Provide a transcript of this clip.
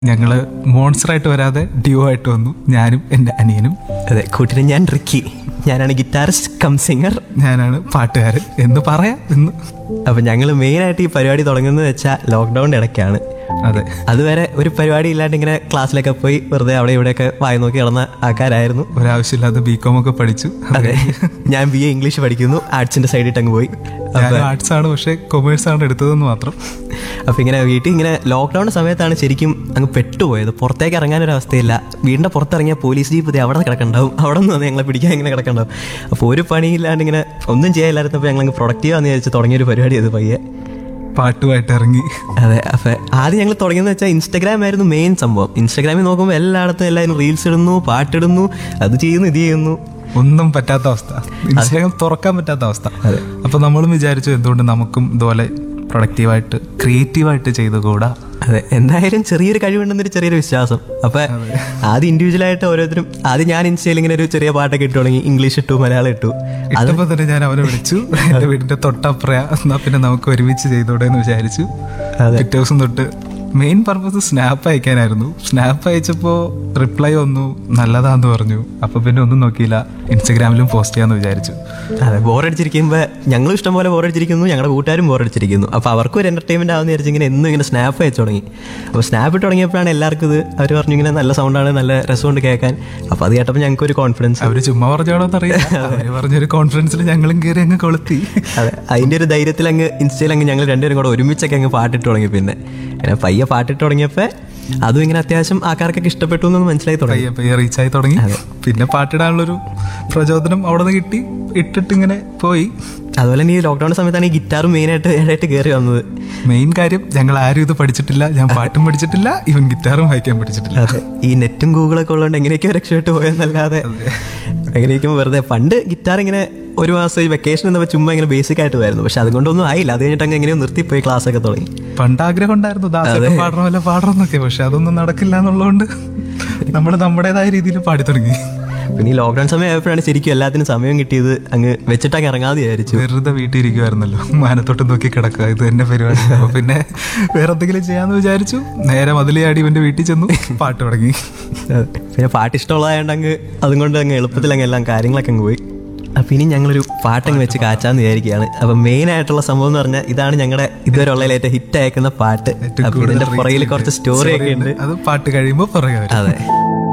ഞങ്ങള് മോൺസ്റ്ററായിട്ട് വരാതെ ഡ്യൂ ആയിട്ട് വന്നു, ഞാനും എൻ്റെ അനിയനും. അതെ, കൂട്ടിന് ഞാൻ റിക്കി, ഞാനാണ് ഗിറ്റാറിസ്റ്റ് കം സിംഗർ. ഞാനാണ് പാട്ടുകാരൻ എന്ന് പറയാം ഇന്ന്. അപ്പം ഞങ്ങൾ മെയിനായിട്ട് ഈ പരിപാടി തുടങ്ങുന്നത് വെച്ചാൽ ലോക്ക്ഡൗണിൻ്റെ ഇടയ്ക്കാണ്. അതെ, അതുവരെ ഒരു പരിപാടി ഇല്ലാണ്ട് ഇങ്ങനെ ക്ലാസ്സിലൊക്കെ പോയി വെറുതെ അവിടെ ഇവിടെയൊക്കെ വായി നോക്കി കിടന്ന ആൾക്കാരായിരുന്നു. ഒരാവശ്യമില്ലാതെ ബികോം ഒക്കെ പഠിച്ചു. അതെ, ഞാൻ BA ഇംഗ്ലീഷ് പഠിക്കുന്നു, ആർട്സിൻ്റെ സൈഡിട്ട് അങ്ങ് പോയി. ആർട്സ് ആണ്, പക്ഷേ കൊമേഴ്സ് ആണ് എടുത്തതെന്ന് മാത്രം. അപ്പം ഇങ്ങനെ വീട്ടിൽ ഇങ്ങനെ ലോക്ക്ഡൗൺ സമയത്താണ് ശരിക്കും അങ്ങ് പെട്ടുപോയത്. പുറത്തേക്ക് ഇറങ്ങാനൊരവസ്ഥയില്ല. വീടിൻ്റെ പുറത്തിറങ്ങിയ പോലീസ് ജീപ്പ് അവിടെ കിടക്കണ്ടാവും, അവിടെ നിന്ന് വന്ന് ഞങ്ങളെ പിടിക്കാൻ ഇങ്ങനെ കിടക്കണ്ടാവും. അപ്പോൾ ഒരു പണിയില്ലാണ്ട് ഇങ്ങനെ ഒന്നും ചെയ്യാനില്ലായിരുന്നപ്പോൾ ഞങ്ങൾ പ്രൊഡക്റ്റീവാന്ന് വിചാരിച്ച് തുടങ്ങിയൊരു പരിപാടി അത് പയ്യെ പാട്ടുമായിട്ട് ഇറങ്ങി. അതെ, അപ്പം ആദ്യം ഞങ്ങൾ തുടങ്ങിയെന്ന് വെച്ചാൽ ഇൻസ്റ്റാഗ്രാം ആയിരുന്നു മെയിൻ സംഭവം. ഇൻസ്റ്റാഗ്രാമിൽ നോക്കുമ്പോൾ എല്ലായിടത്തും എല്ലാവരും റീൽസ് ഇടുന്നു, പാട്ടിടുന്നു, അത് ചെയ്യുന്നു, ഇത് ചെയ്യുന്നു. ഒന്നും പറ്റാത്ത അവസ്ഥ, ഇൻസ്റ്റാഗ്രാം തുറക്കാൻ പറ്റാത്ത അവസ്ഥ. അപ്പൊ നമ്മളും വിചാരിച്ചു എന്തുകൊണ്ട് നമുക്കും ഇതുപോലെ പ്രൊഡക്റ്റീവായിട്ട് ക്രിയേറ്റീവായിട്ട് ചെയ്തുകൂടാ. അതെ, എന്തായാലും ചെറിയൊരു കഴിവുണ്ടെന്നൊരു ചെറിയൊരു വിശ്വാസം. അപ്പം ആദ്യം ഇൻഡിവിജ്വലായിട്ട് ഓരോരുത്തരും, ആദ്യം ഞാൻ ഇൻസ്റ്റയിൽ ഇങ്ങനെ ഒരു ചെറിയ പാട്ടൊക്കെ ഇട്ടു തുടങ്ങി. ഇംഗ്ലീഷ് ഇട്ടു, മലയാളം ഇട്ടു. അതിപ്പോൾ തന്നെ ഞാൻ അവനെ വിളിച്ചു, എൻ്റെ വീടിൻ്റെ തൊട്ടപ്പുറയാ, എന്നാ പിന്നെ നമുക്ക് ഒരുമിച്ച് ചെയ്തോടെ എന്ന് വിചാരിച്ചു. പിറ്റേ ദിവസം തൊട്ട് main purpose snap അയക്കാനായിരുന്നു. Snap അയച്ചപ്പോൾ reply വന്നു, നല്ലതാന്ന് പറഞ്ഞു. അപ്പൊ പിന്നെ ഒന്നും നോക്കിയില്ല, ഇൻസ്റ്റഗ്രാമിലും പോസ്റ്റ് ചെയ്യാന്ന് വിചാരിച്ചു. അതെ, ബോറടിച്ചിരിക്കുമ്പോൾ ഞങ്ങളും ഇഷ്ടം പോലെ ബോറടിച്ചിരിക്കുന്നു, ഞങ്ങളുടെ കൂട്ടുകാരും ബോറടിച്ചിരിക്കുന്നു. അപ്പോൾ അവർക്കും ഒരു എൻ്റർടൈൻമെൻറ്റ് ആവുന്ന വിചാരിച്ച് ഇങ്ങനെ എന്നും ഇങ്ങനെ സ്നാപ്പ് അയച്ചു തുടങ്ങി. അപ്പോൾ സ്നാപ്പ് ഇട്ട് തുടങ്ങിയപ്പോഴാണ് എല്ലാവർക്കും ഇത്, അവർ പറഞ്ഞു ഇങ്ങനെ നല്ല സൗണ്ടാണ്, നല്ല രസമുണ്ട് കേൾക്കാൻ. അപ്പോൾ അത് കേട്ടപ്പോൾ ഞങ്ങൾക്ക് ഒരു കോൺഫിഡൻസ്. അവർ ചുമ്മാ പറഞ്ഞോളോന്ന് അറിയാം, അവർ പറഞ്ഞൊരു കോൺഫിഡൻസിൽ ഞങ്ങളും കയറി അങ്ങ് കൊളുത്തി. അതെ, അതിൻ്റെ ഒരു ധൈര്യത്തിൽ അങ്ങ് ഇൻസ്റ്റയിൽ അങ്ങ് ഞങ്ങൾ രണ്ടുപേരും കൂടെ ഒരുമിച്ചൊക്കെ അങ്ങ് പാട്ടിട്ട് തുടങ്ങി. പിന്നെ അങ്ങനെ പയ്യെ പാട്ടിട്ട് തുടങ്ങിയപ്പോൾ അതും ഇങ്ങനെ അത്യാവശ്യം ആൾക്കാർക്കൊക്കെ ഇഷ്ടപ്പെട്ടു എന്ന് മനസ്സിലായി തുടങ്ങി. പയ്യെ റീച്ചായി തുടങ്ങി. പിന്നെ പാട്ടിടാനുള്ളൊരു പ്രചോദനം അവിടെ നിന്ന് കിട്ടി, ഇട്ടിട്ട് ഇങ്ങനെ പോയി. അതുപോലെ തന്നെ ഈ ലോക്ക്ഡൗൺ സമയത്താണ് ഈ ഗിറ്റാറും മെയിനായിട്ട് കയറി വന്നത്. മെയിൻ കാര്യം, ഞങ്ങൾ ആരും ഇത് പഠിച്ചിട്ടില്ല. ഞാൻ പാട്ടും പഠിച്ചിട്ടില്ല, ഇവൻ ഗിറ്റാറും വായിക്കാൻ പഠിച്ചിട്ടില്ല. അതെ, ഈ നെറ്റും ഗൂഗിളൊക്കെ ഉള്ളതുകൊണ്ട് എങ്ങനെയൊക്കെയോ രക്ഷപ്പെട്ട് പോയെന്നല്ലാതെ എങ്ങനെയൊക്കെയും വെറുതെ. പണ്ട് ഗിറ്റാർ ഇങ്ങനെ ഒരു മാസം ഈ വെക്കേഷൻ എന്നപ്പോൾ ചുമ്മാ ഇങ്ങനെ ബേസിക് ആയിട്ട് വരുന്നു. പക്ഷെ അതുകൊണ്ടൊന്നും ആയില്ല. അത് കഴിഞ്ഞിട്ട് അങ്ങ് എങ്ങനെയോ നിർത്തിപ്പോയി, ക്ലാസ് ഒക്കെ തുടങ്ങി. പണ്ട് ആഗ്രഹം ഉണ്ടായിരുന്നു ദാസൊക്കെ പാടണമല്ല പാടണമെന്നൊക്കെ, പക്ഷെ അതൊന്നും നടക്കില്ല എന്നുള്ളതുകൊണ്ട് നമ്മൾ നമ്മുടേതായ രീതിയിൽ പാടി തുടങ്ങി. പിന്നെ ഈ ലോക്ക്ഡൗൺ സമയം ആയപ്പോഴാണ് ശരിക്കും എല്ലാത്തിനും സമയം കിട്ടിയത്. അങ്ങ് വെച്ചിട്ടങ്ങ് ഇറങ്ങാതെ വിചാരിച്ചു. വെറുതെ വീട്ടിൽ ഇരിക്കുമായിരുന്നല്ലോ, മാനത്തോട്ട് നോക്കി കിടക്കുക, ഇത് തന്നെ പരിപാടി. അപ്പോൾ പിന്നെ വേറെ എന്തെങ്കിലും ചെയ്യാമെന്ന് വിചാരിച്ചു. നേരെ മതിലയാടി ഇവൻ്റെ വീട്ടിൽ ചെന്നു, പാട്ട് തുടങ്ങി. പിന്നെ പാട്ട് ഇഷ്ടമുള്ളതായതുകൊണ്ട് അങ്ങ് അതും കൊണ്ട് അങ്ങ് എളുപ്പത്തിൽ അങ്ങ് എല്ലാം കാര്യങ്ങളൊക്കെ അങ്ങ് പോയി. അപ്പം ഇനി ഞങ്ങളൊരു പാട്ടങ്ങ് വെച്ച് കാച്ചാന്ന് വിചാരിക്കുകയാണ്. അപ്പം മെയിൻ ആയിട്ടുള്ള സംഭവം എന്ന് പറഞ്ഞാൽ ഇതാണ് ഞങ്ങളുടെ ഇതുവരെ ഉള്ളതിൽ ഏറ്റവും ഹിറ്റ് അയക്കുന്ന പാട്ട്. അപ്പം ഇതിന്റെ പുറകിൽ കുറച്ച് സ്റ്റോറി ഒക്കെ ഉണ്ട്. അത് പാട്ട് കഴിയുമ്പോൾ പറയാം. അതെ.